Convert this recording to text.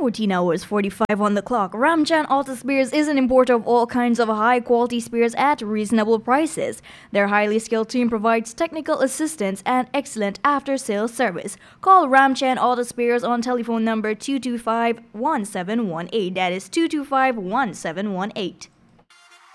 14 hours 45 on the clock. Ramchan Auto Spares is an importer of all kinds of high-quality spares at reasonable prices. Their highly skilled team provides technical assistance and excellent after-sales service. Call Ramchan Auto Spares on telephone number 225-1718. That is 225-1718.